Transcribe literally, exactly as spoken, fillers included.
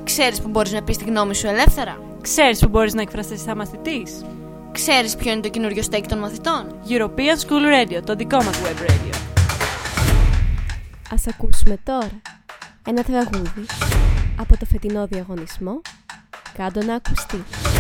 Ξέρεις που μπορείς να πεις τη γνώμη σου ελεύθερα? Ξέρεις που μπορείς να εκφραστείς σαν μαθητής? Ξέρεις ποιο είναι το καινούριο στέκι των μαθητών? European School Radio, το δικό μας web radio. Ας ακούσουμε τώρα ένα τραγούδι από το φετινό διαγωνισμό «Κάντο να ακουστεί».